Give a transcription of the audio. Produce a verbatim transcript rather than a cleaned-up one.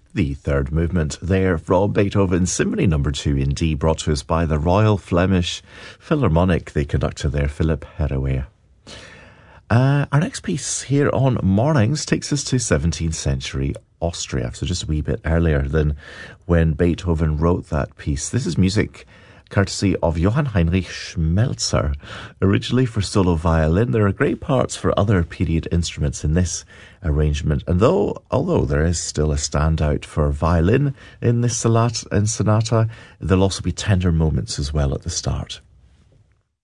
The third movement there from Beethoven's Symphony Number two in D, brought to us by the Royal Flemish Philharmonic, the conductor there, Philip Herrewey. Uh, our next piece here on Mornings takes us to seventeenth century Austria, so just a wee bit earlier than when Beethoven wrote that piece. This is music courtesy of Johann Heinrich Schmelzer, originally for solo violin. There are great parts for other period instruments in this arrangement, and though although there is still a standout for violin in this sonata, in sonata, there'll also be tender moments as well at the start.